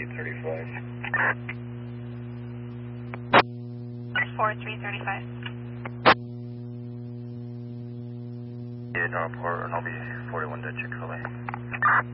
4335. 4335. Yeah, Donald Port, and I'll be 41 to Chick-fil-A.